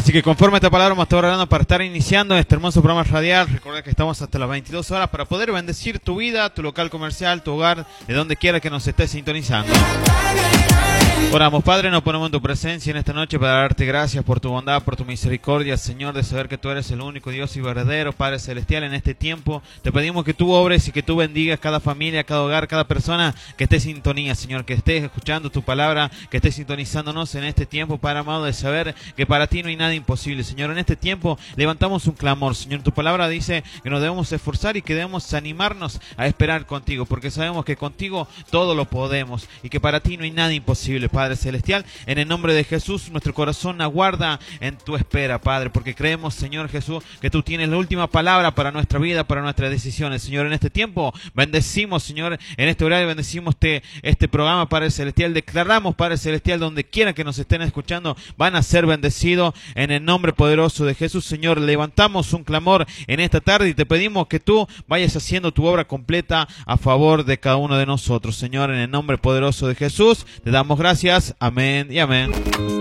Así que conforme a esta palabra vamos a estar orando para estar iniciando este hermoso programa radial. Recuerda que estamos hasta las 22 horas para poder bendecir tu vida, tu local comercial, tu hogar, de donde quiera que nos estés sintonizando. Oramos, Padre, nos ponemos en tu presencia en esta noche para darte gracias por tu bondad, por tu misericordia, Señor, de saber que tú eres el único Dios y verdadero, Padre Celestial, en este tiempo. Te pedimos que tú obres y que tú bendigas cada familia, cada hogar, cada persona que esté en sintonía, Señor, que estés escuchando tu palabra, que estés sintonizándonos en este tiempo, Padre amado, de saber que para ti no hay nada imposible, Señor. En este tiempo levantamos un clamor, Señor. Tu palabra dice que nos debemos esforzar y que debemos animarnos a esperar contigo, porque sabemos que contigo todo lo podemos y que para ti no hay nada imposible, Padre Celestial. En el nombre de Jesús, nuestro corazón aguarda en tu espera, Padre, porque creemos, Señor Jesús, que tú tienes la última palabra para nuestra vida, para nuestras decisiones, Señor. En este tiempo bendecimos, Señor, en este horario bendecimos este programa, Padre Celestial. Declaramos, Padre Celestial, donde quiera que nos estén escuchando, van a ser bendecidos en el nombre poderoso de Jesús, Señor. Levantamos un clamor en esta tarde y te pedimos que tú vayas haciendo tu obra completa a favor de cada uno de nosotros, Señor. En el nombre poderoso de Jesús te damos gracias. Amén y amén.